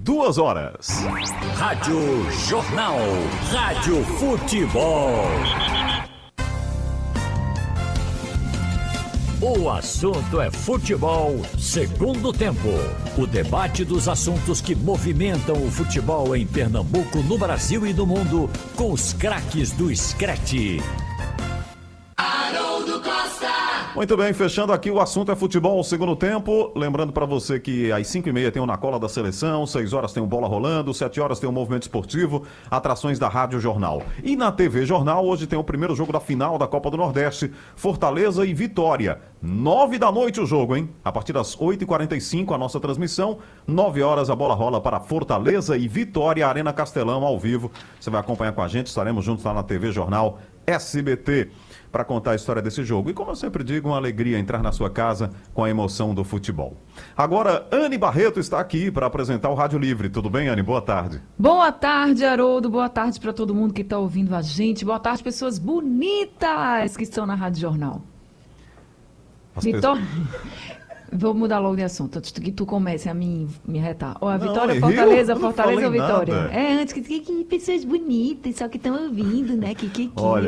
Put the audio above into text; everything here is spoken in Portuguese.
2 horas. Rádio Jornal. Rádio Futebol. O assunto é futebol, segundo tempo. O debate dos assuntos que movimentam o futebol em Pernambuco, no Brasil e no mundo, com os craques do Screte. Haroldo Costa. Muito bem, fechando aqui o assunto é futebol, segundo tempo. Lembrando para você que às 5h30 tem o Na Cola da Seleção, 6 horas tem o Bola Rolando, 7 horas tem o Movimento Esportivo, atrações da Rádio Jornal. E na TV Jornal, hoje tem o primeiro jogo da final da Copa do Nordeste, Fortaleza e Vitória. 9 da noite o jogo, hein? A partir das 8h45 a nossa transmissão, 9 horas a bola rola para Fortaleza e Vitória, Arena Castelão, ao vivo. Você vai acompanhar com a gente, estaremos juntos lá na TV Jornal SBT. Para contar a história desse jogo. E como eu sempre digo, uma alegria entrar na sua casa com a emoção do futebol. Agora, Anne Barreto está aqui para apresentar o Rádio Livre. Tudo bem, Anne? Boa tarde. Boa tarde, Haroldo. Boa tarde para todo mundo que está ouvindo a gente. Boa tarde, pessoas bonitas que estão na Rádio Jornal. Vitória... Vou mudar logo de assunto, antes que tu comece a me retar. Ó, a Vitória, Fortaleza ou Vitória? Nada. É, antes que pessoas bonitas, só que estão ouvindo, né? Olha,